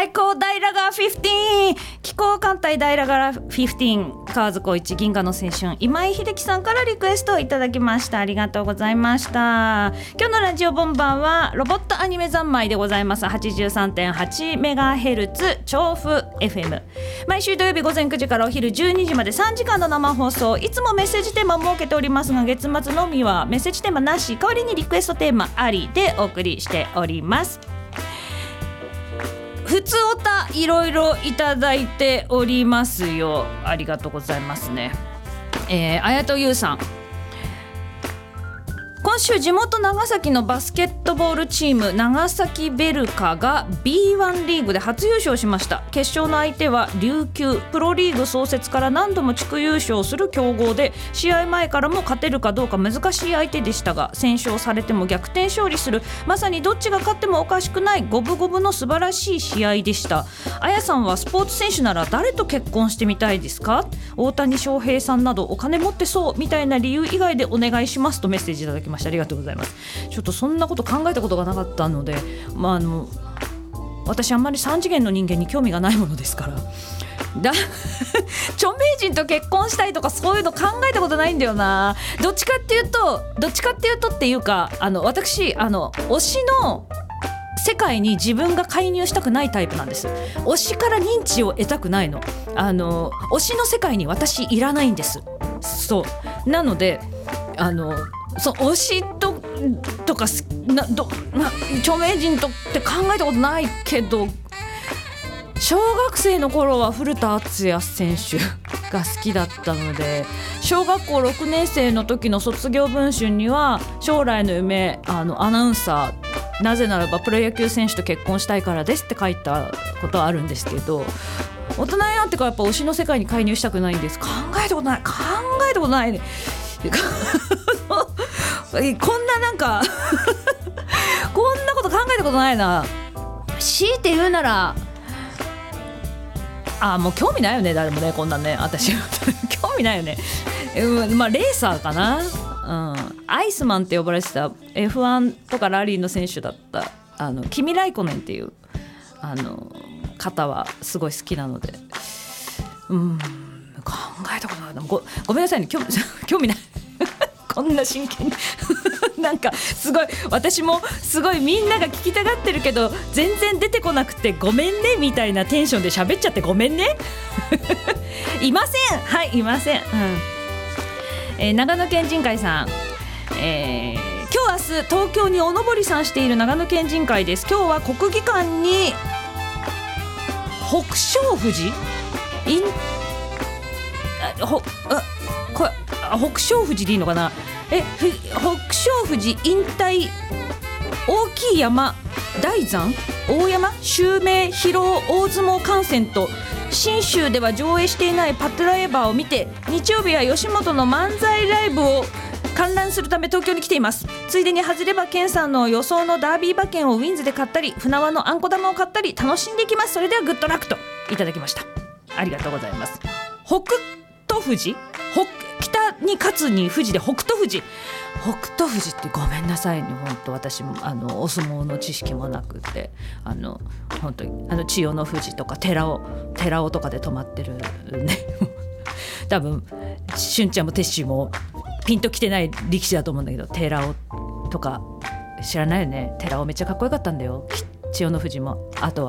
最高大ラガー15、気候艦隊大ラガー15、河津光一銀河の青春、今井秀樹さんからリクエストをいただきました。ありがとうございました。今日のラジオボンバーはロボットアニメ三昧でございます。 83.8MHz 調布 FM、 毎週土曜日午前9時からお昼12時まで3時間の生放送。いつもメッセージテーマを設けておりますが、月末のみはメッセージテーマなし、代わりにリクエストテーマありでお送りしております。ふつおたいろいろいただいておりますよ。ありがとうございますね。あやとゆうさん、今週地元長崎のバスケットボールチーム長崎ベルカが B1 リーグで初優勝しました。決勝の相手は琉球、プロリーグ創設から何度も地区優勝する強豪で、試合前からも勝てるかどうか難しい相手でしたが、先勝されても逆転勝利する、まさにどっちが勝ってもおかしくない五分五分の素晴らしい試合でした。あやさんはスポーツ選手なら誰と結婚してみたいですか？大谷翔平さんなどお金持ってそうみたいな理由以外でお願いしますとメッセージいただきました。ありがとうございます。ちょっとそんなこと考えたことがなかったので、私あんまり3次元の人間に興味がないものですから著名人と結婚したいとかそういうの考えたことないんだよな。どっちかっていうとっていうか、私推しの世界に自分が介入したくないタイプなんです。推しから認知を得たくないの。推しの世界に私いらないんです。そうなので推しとか著名人とって考えたことないけど、小学生の頃は古田敦也選手が好きだったので、小学校6年生の時の卒業文集には将来の夢アナウンサー、なぜならばプロ野球選手と結婚したいからですって書いたことはあるんですけど、大人になってからやっぱ推しの世界に介入したくないんです。考えたことないねこんななんかこんなこと考えたことないな。強いて言うならもう興味ないよね、誰もね、こんなんね、私興味ないよね。レーサーかな、アイスマンって呼ばれてた F1 とかラリーの選手だったキミ・ライコネンっていう方はすごい好きなので、考えたことないな。ごめんなさいね、興味ないこんな真剣になんかすごい、私もすごいみんなが聞きたがってるけど全然出てこなくてごめんねみたいなテンションで喋っちゃってごめんねいません、はい、いません、長野県人会さん、今日明日東京におのぼりさんしている長野県人会です。今日は国技館に北勝富士北勝富士でいいのかな、北勝富士引退大きい山大山大山襲名披露大相撲観戦と、信州では上映していないパトラエバーを見て、日曜日は吉本の漫才ライブを観覧するため東京に来ています。ついでに外れば健さんの予想のダービー馬券をウィンズで買ったり、船輪のあんこ玉を買ったり楽しんでいきます。それではグッドラックといただきました。ありがとうございます。北斗富士、北に勝つに富士で北斗富士ってごめんなさいね、本当私もお相撲の知識もなくて、本当に千代の富士とか寺尾とかで止まってるね多分しゅんちゃんもテッシーもピンときてない力士だと思うんだけど、寺尾とか知らないよね。寺尾めっちゃかっこよかったんだよ、千代の富士も。あと